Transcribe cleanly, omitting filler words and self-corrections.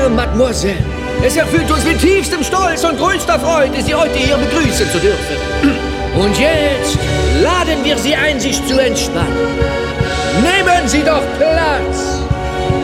Mademoiselle. Es erfüllt uns mit tiefstem Stolz und größter Freude, Sie heute hier begrüßen zu dürfen. Und jetzt laden wir Sie ein, sich zu entspannen. Nehmen Sie doch Platz!